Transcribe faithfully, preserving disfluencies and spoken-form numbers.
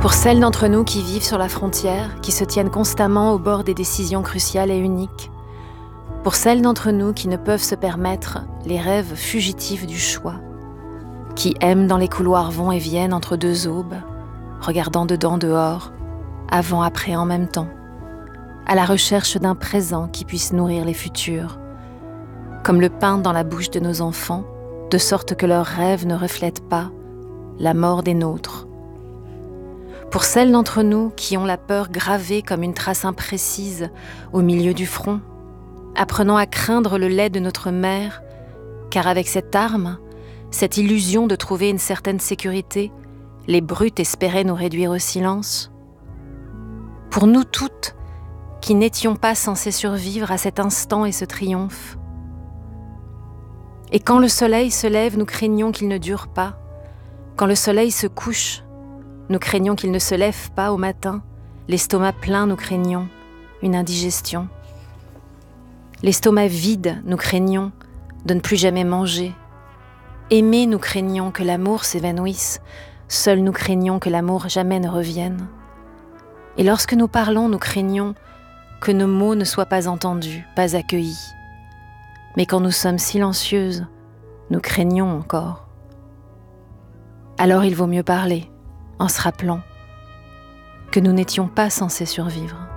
Pour celles d'entre nous qui vivent sur la frontière, qui se tiennent constamment au bord des décisions cruciales et uniques, pour celles d'entre nous qui ne peuvent se permettre les rêves fugitifs du choix, qui aiment dans les couloirs vont et viennent entre deux aubes, regardant dedans dehors, avant après en même temps, à la recherche d'un présent qui puisse nourrir les futurs, comme le pain dans la bouche de nos enfants, de sorte que leurs rêves ne reflètent pas la mort des nôtres. Pour celles d'entre nous qui ont la peur gravée comme une trace imprécise au milieu du front, apprenant à craindre le lait de notre mère, car avec cette arme, cette illusion de trouver une certaine sécurité, les brutes espéraient nous réduire au silence. Pour nous toutes, qui n'étions pas censées survivre à cet instant et ce triomphe. Et quand le soleil se lève, nous craignons qu'il ne dure pas. Quand le soleil se couche, nous craignons qu'il ne se lève pas au matin. L'estomac plein, nous craignons une indigestion. L'estomac vide, nous craignons de ne plus jamais manger. Aimer, nous craignons que l'amour s'évanouisse. Seuls nous craignons que l'amour jamais ne revienne. Et lorsque nous parlons, nous craignons que nos mots ne soient pas entendus, pas accueillis. Mais quand nous sommes silencieuses, nous craignons encore. Alors il vaut mieux parler, en se rappelant que nous n'étions pas censés survivre.